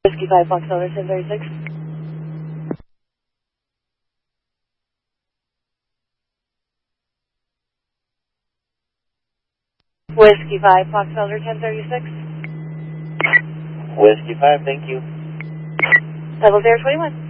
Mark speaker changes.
Speaker 1: Whiskey 5 Foxtrot 1036. Whiskey 5 Foxtrot 1036.
Speaker 2: Whiskey 5, thank you.
Speaker 1: Level 021.